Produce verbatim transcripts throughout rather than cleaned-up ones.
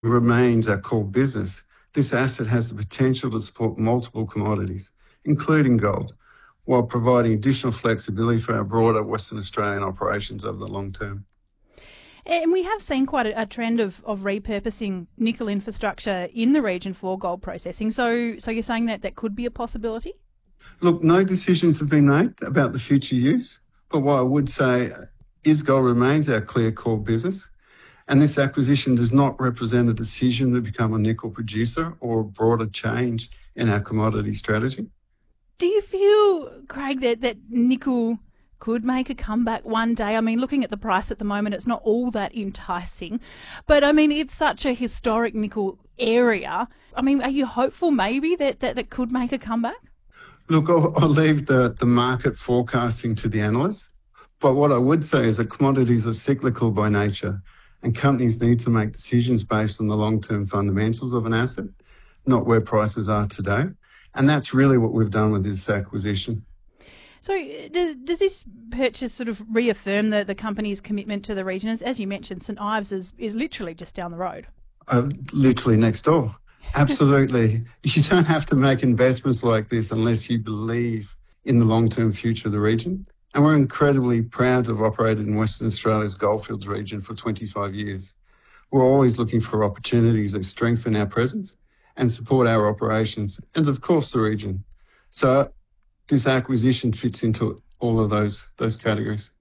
remains our core business, this asset has the potential to support multiple commodities, including gold, while providing additional flexibility for our broader Western Australian operations over the long term. And we have seen quite a, a trend of, of repurposing nickel infrastructure in the region for gold processing. So, so you're saying that that could be a possibility? Look, no decisions have been made about the future use, but what I would say is gold remains our clear core business, and this acquisition does not represent a decision to become a nickel producer or a broader change in our commodity strategy. Do you feel, Craig, that, that nickel could make a comeback one day? I mean, looking at the price at the moment, it's not all that enticing. But, I mean, it's such a historic nickel area. I mean, are you hopeful maybe that, that it could make a comeback? Look, I'll, I'll leave the, the market forecasting to the analysts. But what I would say is that commodities are cyclical by nature, and companies need to make decisions based on the long-term fundamentals of an asset, not where prices are today. And that's really what we've done with this acquisition. So does, does this purchase sort of reaffirm the, the company's commitment to the region? As, as you mentioned, St Ives is, is literally just down the road. Uh, literally next door. Absolutely. You don't have to make investments like this unless you believe in the long-term future of the region. And we're incredibly proud to have operated in Western Australia's Goldfields region for twenty-five years. We're always looking for opportunities that strengthen our presence and support our operations and, of course, the region. So this acquisition fits into all of those those categories.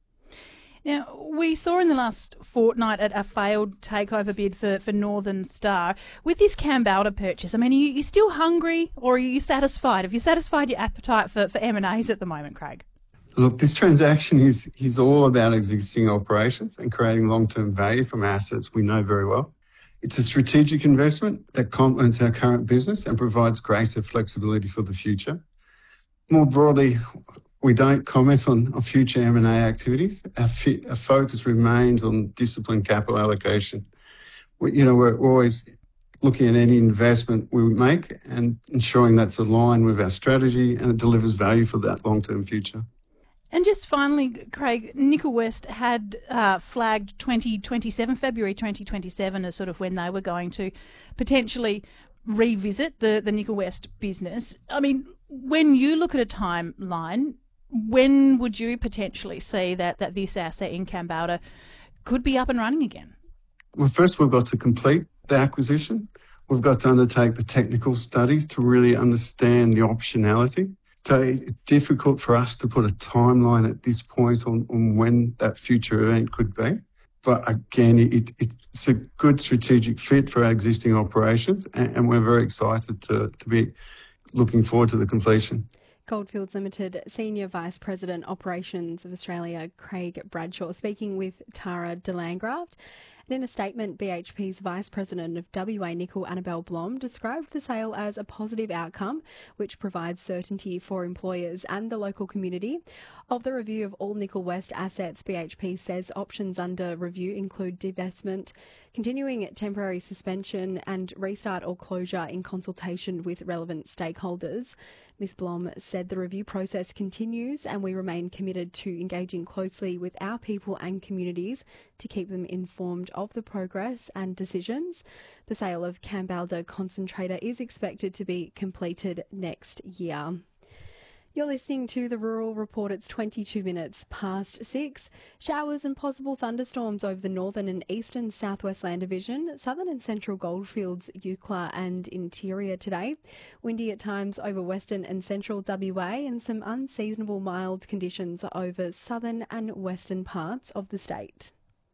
Now, we saw in the last fortnight at a failed takeover bid for, for Northern Star. With this Kambalda purchase, I mean, are you, you still hungry or are you satisfied? Have you satisfied your appetite for, for M and A's at the moment, Craig? Look, this transaction is, is all about existing operations and creating long-term value from assets we know very well. It's a strategic investment that complements our current business and provides greater flexibility for the future. More broadly, we don't comment on, on future M and A activities. Our, fi- our focus remains on disciplined capital allocation. We, you know, we're always looking at any investment we make and ensuring that's aligned with our strategy and it delivers value for that long-term future. And just finally, Craig, Nickel West had uh, flagged twenty twenty-seven, February twenty twenty-seven as sort of when they were going to potentially revisit the, the Nickel West business. I mean, when you look at a timeline, when would you potentially see that, that this asset in Kambalda could be up and running again? Well, first we've got to complete the acquisition. We've got to undertake the technical studies to really understand the optionality. So it's difficult for us to put a timeline at this point on, on when that future event could be. But again, it, it's a good strategic fit for our existing operations, and, and we're very excited to, to be looking forward to the completion. Goldfields Limited Senior Vice President Operations of Australia, Craig Bradshaw, speaking with Tara de Landgraft. And in a statement, B H P's Vice President of W A Nickel, Annabelle Blom, described the sale as a positive outcome, which provides certainty for employers and the local community. Of the review of all Nickel West assets, B H P says options under review include divestment, continuing temporary suspension and restart or closure in consultation with relevant stakeholders. Miz Blom said the review process continues and we remain committed to engaging closely with our people and communities to keep them informed of the progress and decisions. The sale of Kambalda concentrator is expected to be completed next year. You're listening to the Rural Report. It's twenty-two minutes past six. Showers and possible thunderstorms over the northern and eastern southwest land division, southern and central goldfields, Eucla and interior today. Windy at times over western and central W A and some unseasonable mild conditions over southern and western parts of the state.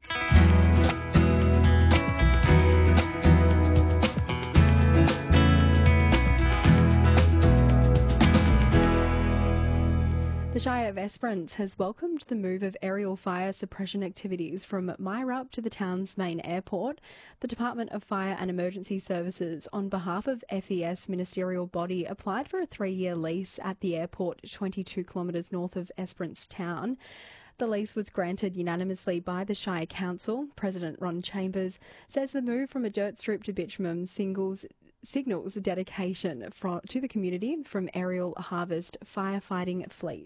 The Shire of Esperance has welcomed the move of aerial fire suppression activities from Myrup to the town's main airport. The Department of Fire and Emergency Services, on behalf of F E S ministerial body, applied for a three-year lease at the airport twenty-two kilometres north of Esperance town. The lease was granted unanimously by the Shire Council. President Ron Chambers says the move from a dirt strip to bitumen singles signals dedication from, to the community from Aerial Harvest Firefighting Fleet.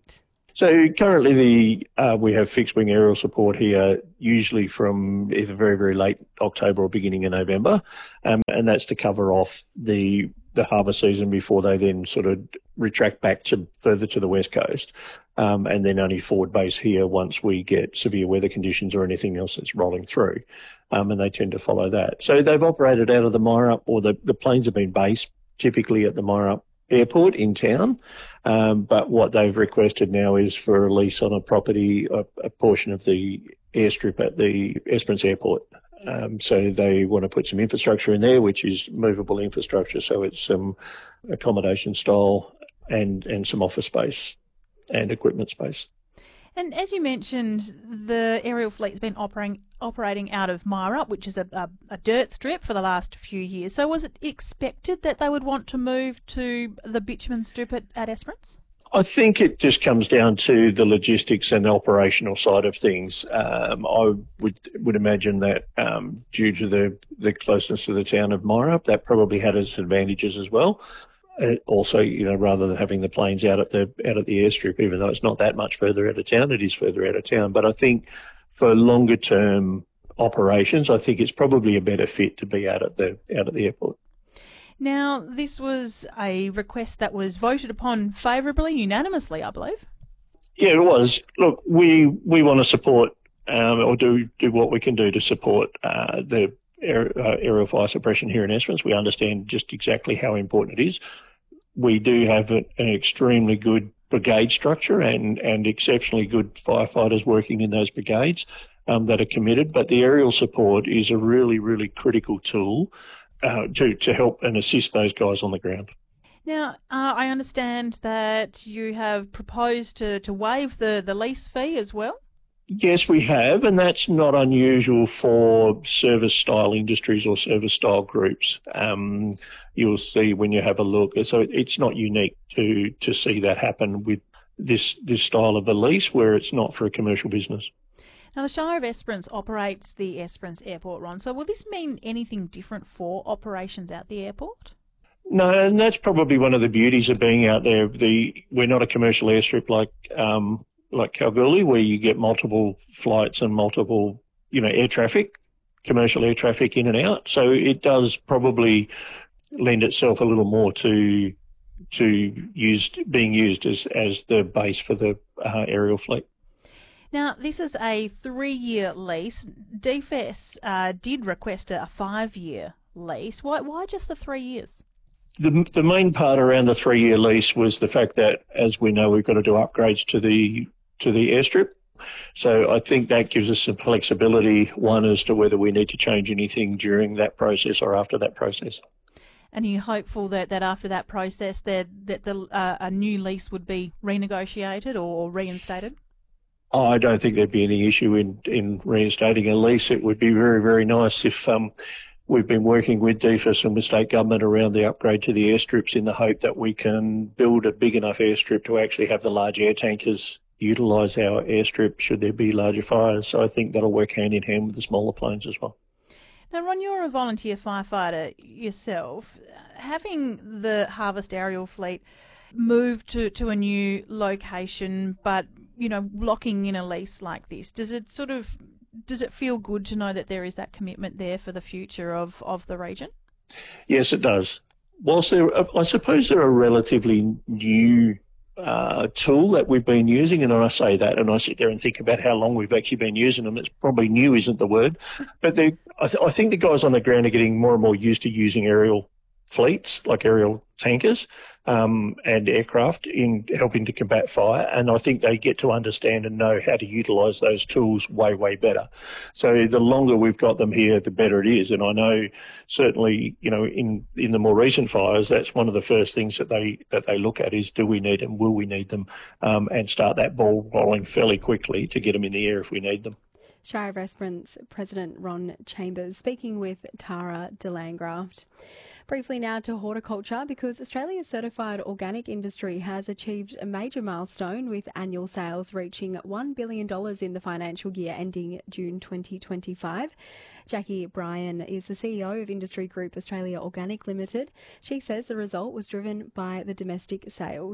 So currently the uh, we have fixed wing aerial support here, usually from either very, very late October or beginning of November, um, and that's to cover off the the harvest season before they then sort of retract back to further to the west coast, um, and then only forward base here once we get severe weather conditions or anything else that's rolling through, um, and they tend to follow that. So they've operated out of the Myrup, or the, the planes have been based typically at the Myrup Airport in town, um, but what they've requested now is for a lease on a property, a, a portion of the airstrip at the Esperance Airport. Um, so they want to put some infrastructure in there, which is movable infrastructure. So it's some accommodation style and, and some office space and equipment space. And as you mentioned, the aerial fleet's been operating operating out of Myrup, which is a, a, a dirt strip, for the last few years. So was it expected that they would want to move to the bitumen strip at, at Esperance? I think it just comes down to the logistics and operational side of things. Um, I would would imagine that um, due to the, the closeness to the town of Myrup, that probably had its advantages as well. Uh, also, you know, rather than having the planes out at the out at the airstrip, even though it's not that much further out of town, it is further out of town. But I think for longer term operations, I think it's probably a better fit to be out at the out at the airport. Now, this was a request that was voted upon favourably, unanimously, I believe. Yeah, it was. Look, we we want to support um, or do do what we can do to support uh, the aer, uh, aerial fire suppression here in Esperance. We understand just exactly how important it is. We do have a, an extremely good brigade structure and, and exceptionally good firefighters working in those brigades um, that are committed, but the aerial support is a really, really critical tool Uh, to, to help and assist those guys on the ground. Now, uh, I understand that you have proposed to, to waive the, the lease fee as well? Yes, we have, and that's not unusual for service-style industries or service-style groups. Um, you'll see when you have a look. So it's not unique to, to see that happen with this, this style of a lease where it's not for a commercial business. Now, the Shire of Esperance operates the Esperance Airport, Ron. So will this mean anything different for operations at the airport? No, and that's probably one of the beauties of being out there. The we're not a commercial airstrip like um, like Kalgoorlie, where you get multiple flights and multiple, you know, air traffic, commercial air traffic in and out. So it does probably lend itself a little more to to used being used as as the base for the uh, aerial fleet. Now, this is a three-year lease. D F E S uh, did request a five-year lease. Why, why just the three years? The, the main part around the three-year lease was the fact that, as we know, we've got to do upgrades to the to the airstrip. So I think that gives us some flexibility, one, as to whether we need to change anything during that process or after that process. And are you hopeful that, that after that process that, that the, uh, a new lease would be renegotiated or reinstated? I don't think there'd be any issue in, in reinstating a lease. It would be very, very nice if um, we've been working with D F E S and with state government around the upgrade to the airstrips in the hope that we can build a big enough airstrip to actually have the large air tankers utilise our airstrip should there be larger fires. So I think that'll work hand in hand with the smaller planes as well. Now, Ron, you're a volunteer firefighter yourself. Having the Harvest aerial fleet move to, to a new location, but you know, locking in a lease like this, does it sort of does it feel good to know that there is that commitment there for the future of, of the region? Yes, it does. Whilst they're, I suppose they're a relatively new uh, tool that we've been using, and I say that, and I sit there and think about how long we've actually been using them. It's probably new isn't the word, but they, I, th- I think the guys on the ground are getting more and more used to using aerial fleets, like aerial tankers um, and aircraft, in helping to combat fire. And I think they get to understand and know how to utilise those tools way, way better. So the longer we've got them here, the better it is. And I know certainly, you know, in, in the more recent fires, that's one of the first things that they that they look at is, do we need them, will we need them, um, and start that ball rolling fairly quickly to get them in the air if we need them. Shire of Esperance President Ron Chambers speaking with Tara de Landgraft. Briefly now to horticulture, because Australia's certified organic industry has achieved a major milestone with annual sales reaching one billion dollars in the financial year ending June twenty twenty-five. Jackie Bryan is the C E O of Industry Group Australia Organic Limited. She says the result was driven by the domestic sales.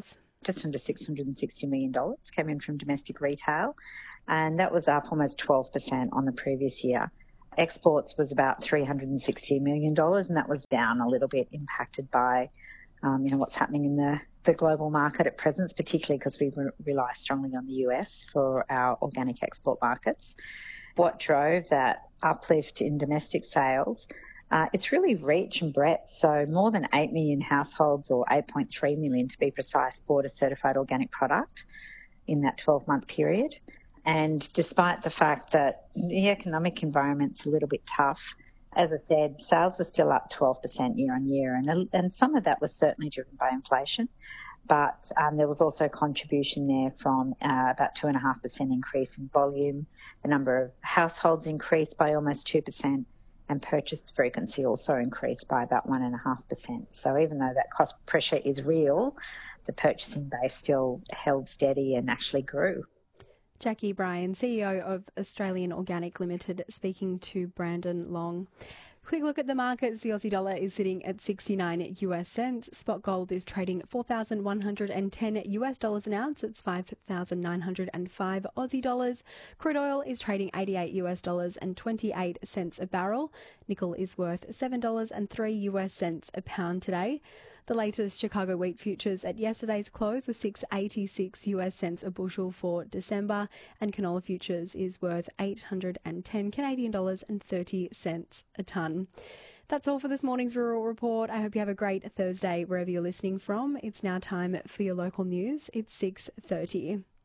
just under six hundred sixty million dollars came in from domestic retail, and that was up almost twelve percent on the previous year. Exports was about three hundred sixty million dollars, and that was down a little bit, impacted by um, you know, what's happening in the, the global market at present, particularly because we re- rely strongly on the U S for our organic export markets. What drove that uplift in domestic sales? Uh, it's really reach and breadth. So more than eight million households, or eight point three million to be precise, bought a certified organic product in that twelve-month period. And despite the fact that the economic environment's a little bit tough, as I said, sales were still up twelve percent year on year, and, and some of that was certainly driven by inflation. But um, there was also contribution there from uh, about two point five percent increase in volume. The number of households increased by almost two percent, and purchase frequency also increased by about one point five percent. So even though that cost pressure is real, the purchasing base still held steady and actually grew. Jackie Bryan, C E O of Australian Organic Limited, speaking to Brandon Long. Quick look at the markets. The Aussie dollar is sitting at sixty-nine US cents. Spot gold is trading four thousand one hundred ten US dollars an ounce. It's five thousand nine hundred five Aussie dollars. Crude oil is trading eighty-eight US dollars and twenty-eight cents a barrel. Nickel is worth seven dollars and three US cents a pound today. The latest Chicago wheat futures at yesterday's close was six eighty-six US cents a bushel for December, and canola futures is worth eight hundred ten Canadian dollars and thirty cents a tonne. That's all for this morning's Rural Report. I hope you have a great Thursday wherever you're listening from. It's now time for your local news. It's six thirty.